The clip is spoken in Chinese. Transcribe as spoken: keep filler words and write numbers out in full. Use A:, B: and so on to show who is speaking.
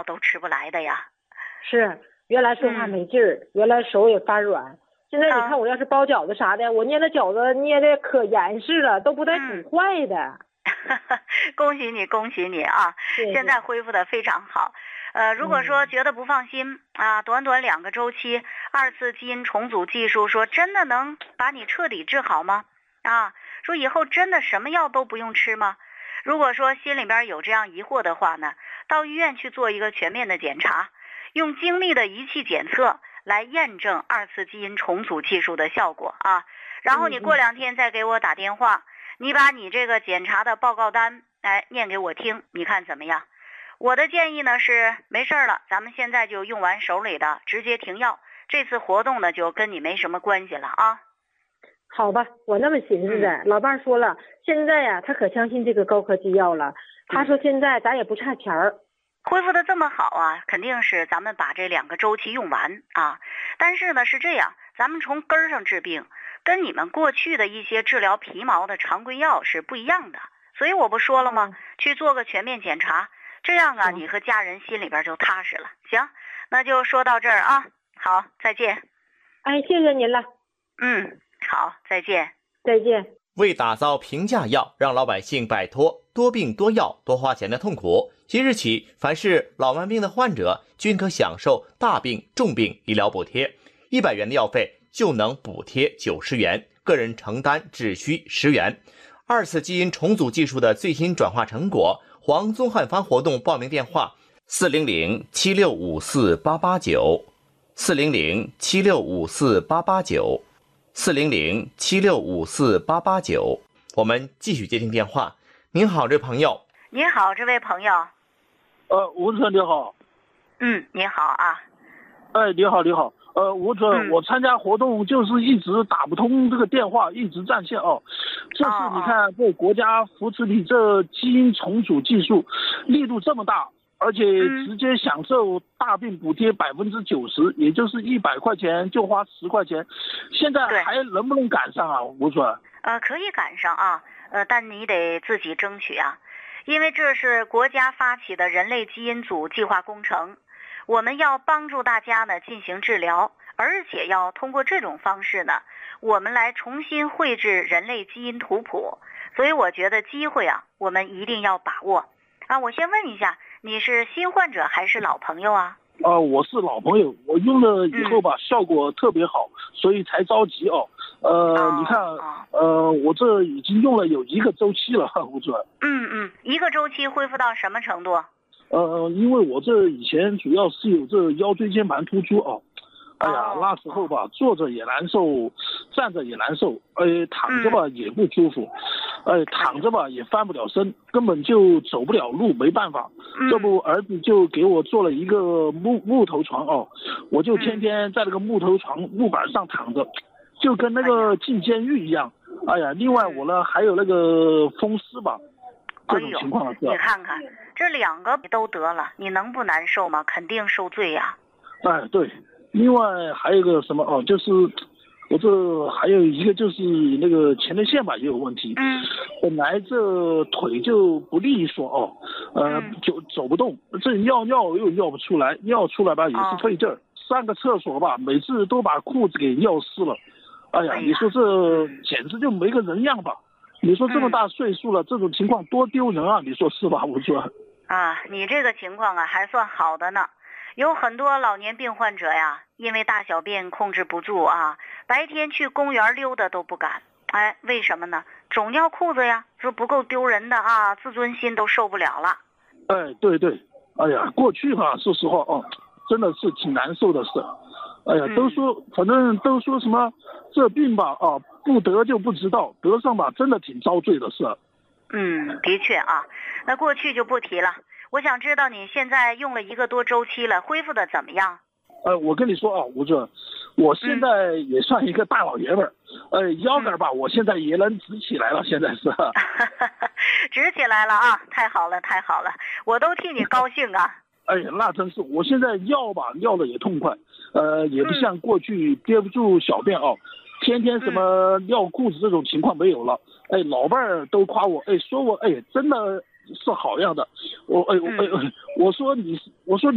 A: 都吃不来的呀。
B: 是，原来说话没劲儿、嗯，原来手也发软。现在你看我要是包饺子啥的，啊、我捏的饺子捏的可严实了，都不带煮坏的。
A: 嗯、恭喜你，恭喜你啊！
B: 谢谢。
A: 现在恢复的非常好。呃，如果说觉得不放心、嗯、啊，短短两个周期，二次基因重组技术说真的能把你彻底治好吗？啊，说以后真的什么药都不用吃吗？如果说心里边有这样疑惑的话呢，到医院去做一个全面的检查，用精密的仪器检测来验证二次基因重组技术的效果啊。然后你过两天再给我打电话，嗯、你把你这个检查的报告单来念给我听，你看怎么样？我的建议呢是，没事了，咱们现在就用完手里的，直接停药。这次活动呢，就跟你没什么关系了啊。
B: 好吧，我那么寻思的。嗯、老伴说了，现在呀、啊，他可相信这个高科技药了。他说现在咱也不差钱儿。
A: 恢复的这么好啊，肯定是咱们把这两个周期用完啊。但是呢，是这样，咱们从根儿上治病，跟你们过去的一些治疗皮毛的常规药是不一样的。所以我不说了吗？嗯、去做个全面检查。这样啊，你和家人心里边就踏实了。行，那就说到这儿啊。好，再见。
B: 哎，谢谢您了。
A: 嗯，好，再见。
B: 再见。
C: 为打造平价药，让老百姓摆脱多病多药多花钱的痛苦，即日起，凡是老慢病的患者均可享受大病重病医疗补贴，一百元的药费就能补贴九十元，个人承担只需十元。二次基因重组技术的最新转化成果。黄宗汉方活动报名电话：四零零七六五四八八九，四零零七六五四八八九，四零零七六五四八八九。我们继续接听电话。您好，这位朋友。
A: 您好，这位朋友。
D: 呃，吴主任你好。
A: 嗯，你好啊。
D: 哎，你好，你好。呃，吴主任、嗯，我参加活动就是一直打不通这个电话，一直占线哦。这次你看，这国家扶持你这基因重组技术力度这么大，而且直接享受大病补贴百分之九十，也就是一百块钱就花十块钱。现在还能不能赶上啊，吴主任？
A: 呃，可以赶上啊，呃，但你得自己争取啊，因为这是国家发起的人类基因组计划工程。我们要帮助大家呢进行治疗，而且要通过这种方式呢，我们来重新绘制人类基因图谱。所以我觉得机会啊，我们一定要把握啊。我先问一下，你是新患者还是老朋友啊？
D: 啊、呃，我是老朋友，我用了以后吧，嗯、效果特别好，所以才着急哦。呃，哦、你看，呃，我这已经用了有一个周期了，吴主任。
A: 嗯嗯，一个周期恢复到什么程度？
D: 呃，因为我这以前主要是有这腰椎间盘突出啊，哎呀，那时候吧，坐着也难受，站着也难受，哎，躺着吧也不舒服，哎，躺着吧也翻不了身，根本就走不了路，没办法。这不，儿子就给我做了一个木木头床哦，我就天天在那个木头床木板上躺着，就跟那个进监狱一样。哎呀，另外我呢还有那个风湿吧。这种情况是、
A: 哎、你看看这两个都得了，你能不难受吗？肯定受罪呀、
D: 啊。哎，对，另外还有一个什么哦，就是我这还有一个就是那个前列腺吧也有问题。嗯。本来这腿就不利索哦，呃，嗯、就走不动，这尿尿又尿不出来，尿出来吧也是费劲儿、哦，上个厕所吧每次都把裤子给尿湿了。哎呀，哎呀你说这简直就没个人样吧？你说这么大岁数了、嗯、这种情况多丢人啊，你说是吧？我说
A: 啊，你这个情况啊还算好的呢，有很多老年病患者呀，因为大小便控制不住啊，白天去公园溜达都不敢。哎，为什么呢？总尿裤子呀，说不够丢人的啊，自尊心都受不了了。
D: 哎，对对，哎呀，过去吧，说实话哦，真的是挺难受的事。哎呀，都说、嗯、反正都说什么这病吧啊，不得就不知道，得上吧真的挺遭罪的事。
A: 嗯，的确啊，那过去就不提了。我想知道你现在用了一个多周期了，恢复的怎么样？
D: 呃，我跟你说啊，吴主任，我现在也算一个大老爷们儿，嗯、呃，腰杆吧、嗯，我现在也能直起来了，现在是。
A: 直起来了啊，太好了，太好了，我都替你高兴啊。
D: 哎呀，那真是，我现在尿吧尿的也痛快，呃，也不像过去憋不住小便哦，天天什么尿裤子这种情况没有了。哎，老伴儿都夸我，哎，说我哎真的是好样的。我哎我哎我说你我说你。